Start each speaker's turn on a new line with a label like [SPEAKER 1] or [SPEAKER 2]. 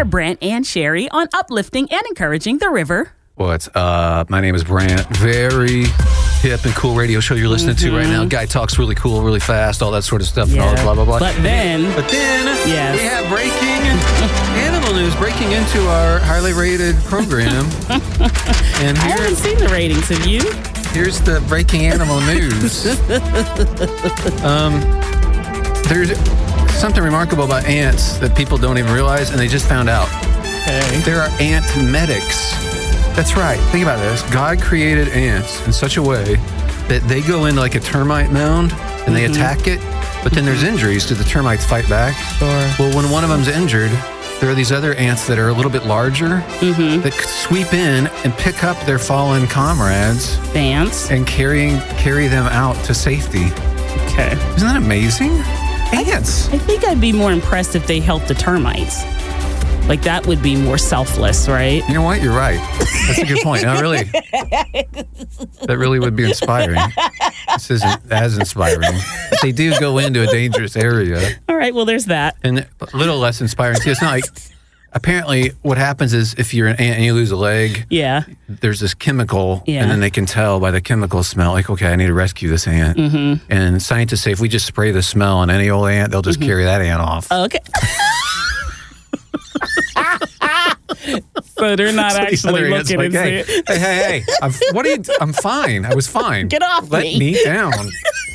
[SPEAKER 1] They're Brant and Sherry on uplifting and encouraging the river.
[SPEAKER 2] What's up? My name is Brant. Very hip and cool radio show you're listening to right now. Guy talks really cool, really fast, all that sort of stuff, and all blah, blah, blah.
[SPEAKER 1] But then
[SPEAKER 2] we have breaking animal news breaking into our highly rated program. And
[SPEAKER 1] I haven't seen the ratings. Have you?
[SPEAKER 2] Here's the breaking animal news. There's something remarkable about ants that people don't even realize, and they just found out.
[SPEAKER 1] Okay.
[SPEAKER 2] There are ant medics. That's right. Think about this. God created ants in such a way that they go into like a termite mound and they attack it, but then there's injuries. Do the termites fight back?
[SPEAKER 1] Sure.
[SPEAKER 2] Well, when one of them's injured, there are these other ants that are a little bit larger that sweep in and pick up their fallen comrades and carry them out to safety.
[SPEAKER 1] Okay.
[SPEAKER 2] Isn't that amazing? Ants.
[SPEAKER 1] I think I'd be more impressed if they helped the termites. Like, that would be more selfless, right?
[SPEAKER 2] You know what? You're right. That's a good point. No, really. That really would be inspiring. This isn't as inspiring. But they do go into a dangerous area.
[SPEAKER 1] All right, well, there's that.
[SPEAKER 2] And a little less inspiring, too. It's not like, apparently, what happens is if you're an ant and you lose a leg, there's this chemical, and then they can tell by the chemical smell, like, okay, I need to rescue this ant. And scientists say if we just spray the smell on any old ant, they'll just carry that ant off.
[SPEAKER 1] Okay. So they're not actually looking and
[SPEAKER 2] saying, hey, I'm fine. I was fine.
[SPEAKER 1] Get off
[SPEAKER 2] Let
[SPEAKER 1] me.
[SPEAKER 2] me down.